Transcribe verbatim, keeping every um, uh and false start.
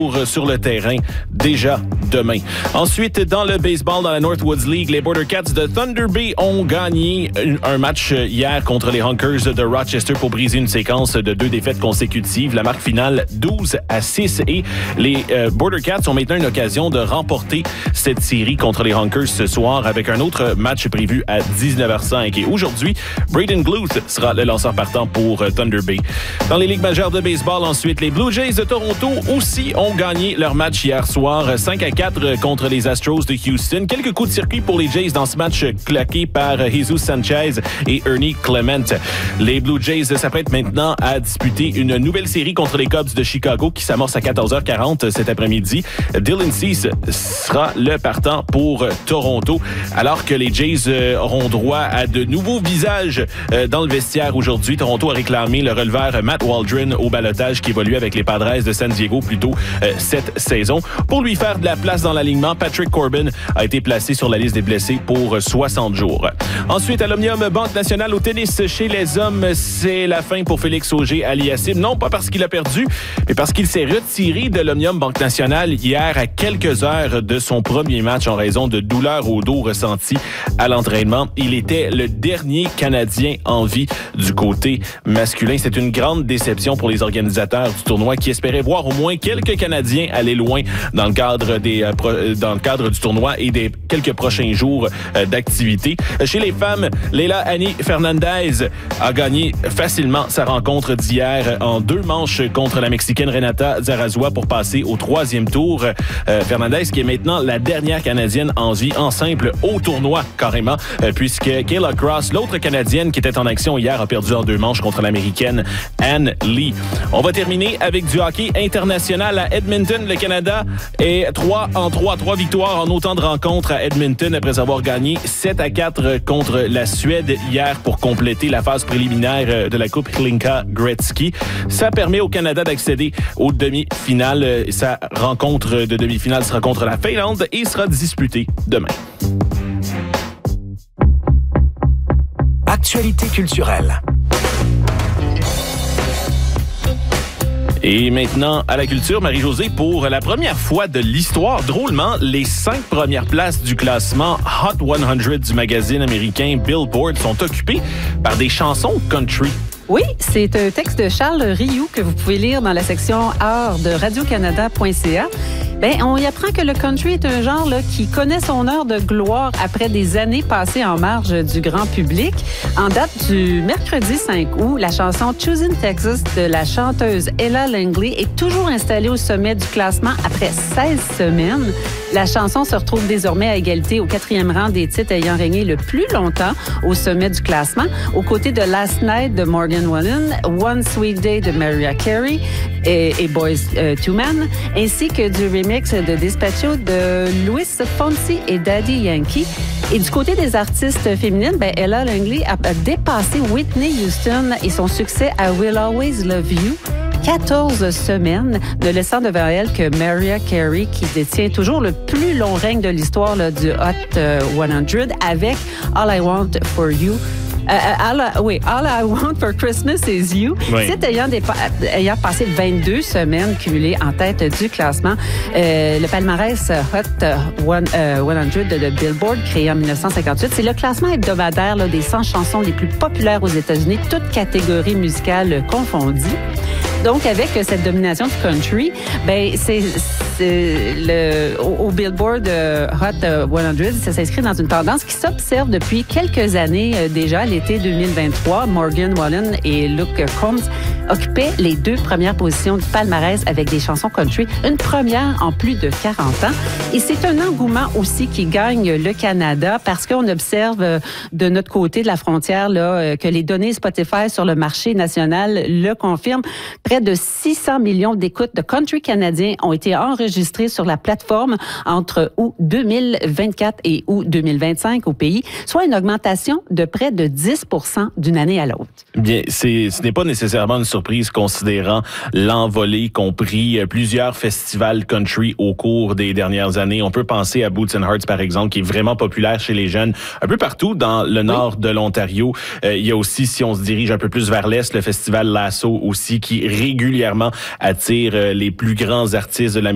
sur le terrain déjà demain. Ensuite, dans le baseball, dans la Northwoods League, les Border Cats de Thunder Bay ont gagné un match hier contre les Hunkers de Rochester pour briser une séquence de deux défaites consécutives. La marque finale douze à six et les euh, Border Cats ont maintenant une occasion de remporter cette série contre les Hunkers ce soir avec un autre match prévu à dix-neuf heures cinq. Et aujourd'hui, Braden Gluth sera le lanceur partant pour euh, Thunder Bay. Dans les ligues majeures de baseball, ensuite, les Blue Jays de Toronto aussi ont gagné leur match hier soir, cinq à quatre contre les Astros de Houston. Quelques coups de circuit pour les Jays dans ce match claqué par Jesus Sanchez et Ernie Clement. Les Blue Jays s'apprêtent maintenant à disputer une nouvelle série contre les Cubs de Chicago qui s'amorce à quatorze heures quarante cet après-midi. Dylan Cease sera le partant pour Toronto, alors que les Jays auront droit à de nouveaux visages dans le vestiaire aujourd'hui. Toronto a réclamé le releveur Matt Waldron au ballottage qui évolue avec les Padres de San Diego plus tôt euh, cette saison. Pour lui faire de la place dans l'alignement, Patrick Corbin a été placé sur la liste des blessés pour soixante jours. Ensuite, à l'Omnium Banque Nationale au tennis chez les hommes, c'est la fin pour Félix Auger-Aliassime. Non pas parce qu'il a perdu, mais parce qu'il s'est retiré de l'Omnium Banque Nationale hier à quelques heures de son premier match en raison de douleurs au dos ressenties à l'entraînement. Il était le dernier Canadien en vie du côté masculin. C'est une grande déception pour les organisateurs du tournoi qui espéraient voir au moins quelques Canadiens aller loin dans le cadre des euh, pro, dans le cadre du tournoi et des quelques prochains jours euh, d'activité. Chez les femmes, Leila Annie Fernandez a gagné facilement sa rencontre d'hier en deux manches contre la Mexicaine Renata Zarazua pour passer au troisième tour. Euh, Fernandez qui est maintenant la dernière Canadienne en vie en simple au tournoi carrément, euh, puisque Kayla Cross, l'autre Canadienne qui était en action hier, a perdu en deux manches contre l'Américaine Ann Lee. On va terminer avec du hockey international à Edmonton. Le Canada est trois en trois, trois victoires en autant de rencontres à Edmonton après avoir gagné sept à quatre contre la Suède hier pour compléter la phase préliminaire de la Coupe Hlinka Gretzky. Ça permet au Canada d'accéder aux demi-finales. Sa rencontre de demi-finale sera contre la Finlande et sera disputée demain. Actualité culturelle. Et maintenant, à la culture, Marie-Josée, pour la première fois de l'histoire, drôlement, les cinq premières places du classement Hot cent du magazine américain Billboard sont occupées par des chansons country. Oui, c'est un texte de Charles Rioux que vous pouvez lire dans la section art de radio canada point c a. Ben, on y apprend que le country est un genre là, qui connaît son heure de gloire après des années passées en marge du grand public. En date du mercredi cinq août, la chanson Choosing Texas de la chanteuse Ella Langley est toujours installée au sommet du classement après seize semaines. La chanson se retrouve désormais à égalité au quatrième rang des titres ayant régné le plus longtemps au sommet du classement, aux côtés de Last Night de Morgan Wallen, One Sweet Day de Mariah Carey et, et Boys uh, to Men, ainsi que du remix de Despacho de Luis Fonsi et Daddy Yankee. Et du côté des artistes féminines, ben Ella Langley a, a dépassé Whitney Houston et son succès à Will Always Love You. quatorze semaines, ne laissant devant elle que Mariah Carey, qui détient toujours le plus long règne de l'histoire là, du Hot euh, cent avec All I Want For You. Euh, all I, oui, All I Want for Christmas is You. Oui. C'est ayant, dépa- ayant passé vingt-deux semaines cumulées en tête du classement. Euh, le palmarès Hot cent de, de Billboard, créé en dix-neuf cent cinquante-huit, c'est le classement hebdomadaire là, des cent chansons les plus populaires aux États-Unis, toutes catégories musicales confondues. Donc, avec cette domination du country, ben c'est, c'est le au, au Billboard euh, Hot cent, ça s'inscrit dans une tendance qui s'observe depuis quelques années euh, déjà. L'été deux mille vingt-trois, Morgan Wallen et Luke Combs occupaient les deux premières positions du palmarès avec des chansons country, une première en plus de quarante ans. Et c'est un engouement aussi qui gagne le Canada parce qu'on observe euh, de notre côté de la frontière là, euh, que les données Spotify sur le marché national le confirment. Près de six cents millions d'écoutes de country canadiens ont été enregistrées sur la plateforme entre août deux mille vingt-quatre et août deux mille vingt-cinq au pays, soit une augmentation de près de dix pour cent d'une année à l'autre. Bien, c'est, ce n'est pas nécessairement une surprise considérant l'envolée qu'ont pris plusieurs festivals country au cours des dernières années. On peut penser à Boots and Hearts, par exemple, qui est vraiment populaire chez les jeunes un peu partout dans le nord oui. de l'Ontario. Euh, il y a aussi, si on se dirige un peu plus vers l'est, le festival Lasso aussi, qui régulièrement attire les plus grands artistes de la